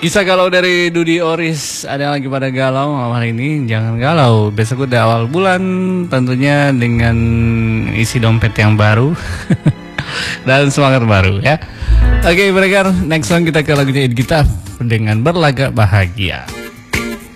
Kisah galau dari Dudi Oris. Ada yang lagi pada galau hari ini? Jangan galau. Besok udah awal bulan, tentunya dengan isi dompet yang baru dan semangat baru ya. Oke, mereka next song kita ke lagunya Ed Gitaf dengan Berlagak Bahagia.